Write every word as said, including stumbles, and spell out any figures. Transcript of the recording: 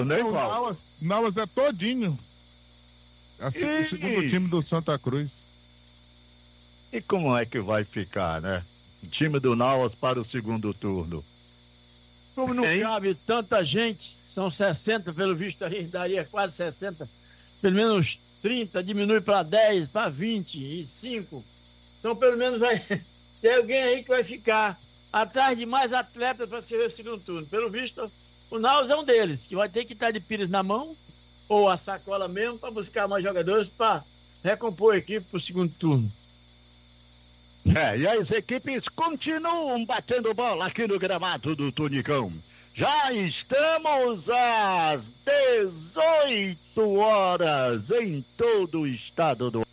turno, hein, O Paulo? Nauas, Nauas é todinho. É o E- segundo time do Santa Cruz. E como é que vai ficar, né? O time do Nauas para o segundo turno. Como não Hein? cabe tanta gente, são sessenta, pelo visto aí, daria quase sessenta, pelo menos trinta, diminui para dez, para vinte e cinco. Então, pelo menos vai ter alguém aí que vai ficar atrás de mais atletas para ser o segundo turno. Pelo visto, o Naus é um deles, que vai ter que estar de pires na mão, ou a sacola mesmo, para buscar mais jogadores para recompor a equipe para o segundo turno. É, e as equipes continuam batendo bola aqui no gramado do Tunicão. Já estamos às dezoito horas em todo o estado do